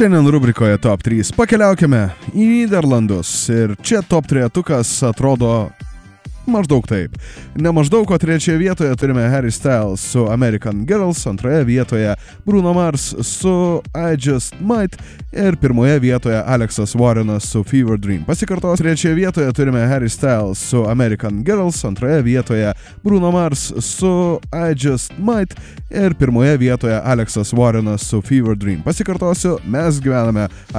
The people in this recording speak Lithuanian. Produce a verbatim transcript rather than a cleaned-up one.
Šiandien rubrikoje Top trys pakeliaukime į Nyderlandus ir čia top trejetukas atrodo maždaug taip. Ne maždaug, o trečioje vietoje turime Harry Styles su American Girls, antroje vietoje Bruno Mars su I Just Might ir pirmoje vietoje Aleksas Warrenas su Fever Dream. Pasikartos, trečioje vietoje turime Harry Styles su American Girls, antroje vietoje Bruno Mars su I Just Might ir pirmoje vietoje Aleksas Warrenas su Fever Dream. Pasikartosiu, mes gyvename